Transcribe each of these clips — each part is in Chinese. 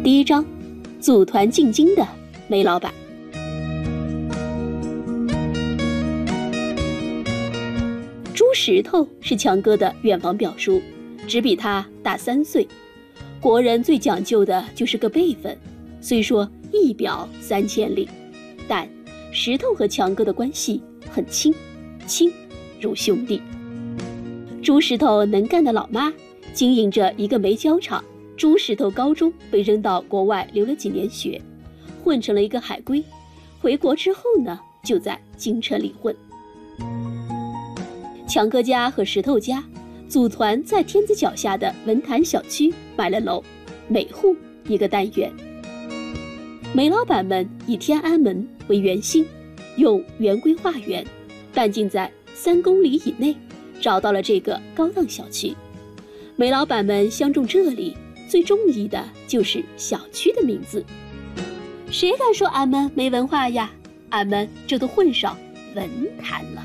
第一章，组团进京的煤老板。朱石头是强哥的远房表叔，只比他大3岁。国人最讲究的就是个辈分，虽说一表3000里，但石头和强哥的关系很亲，亲如兄弟。朱石头能干的老妈经营着一个煤焦厂，朱石头高中被扔到国外留了几年学，混成了一个海归。回国之后呢，就在京城里混。强哥家和石头家组团在天子脚下的文坛小区买了楼，每户一个单元。煤老板们以天安门为圆心，用圆规画圆，半径在3公里以内找到了这个高档小区。煤老板们相中这里，最中意的就是小区的名字。谁敢说俺们没文化呀？俺们这都混上文坛了。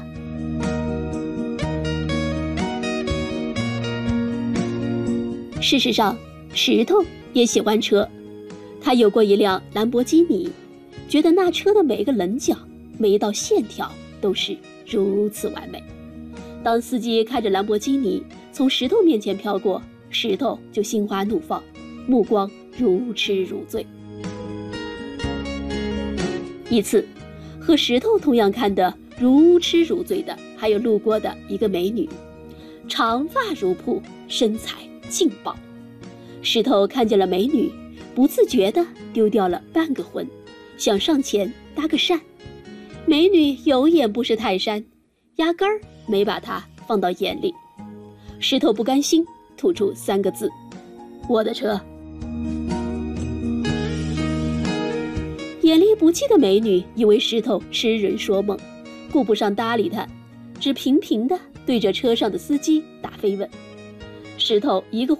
事实上，石头也喜欢车，他有过一辆兰博基尼，觉得那车的每一个棱角，每一道线条都是如此完美。当司机开着兰博基尼从石头面前飘过，石头就心花怒放，目光如痴如醉。一次，和石头同样看得如痴如醉的，还有路过的一个美女，长发如瀑，身材劲爆。石头看见了美女，不自觉地丢掉了半个魂，想上前搭个讪。美女有眼不识泰山，压根儿没把他放到眼里。石头不甘心，吐出3个字：我的车。眼力不济的美女以为石头痴人说梦，顾不上搭理他，只频频地对着车上的司机打飞问。石头一个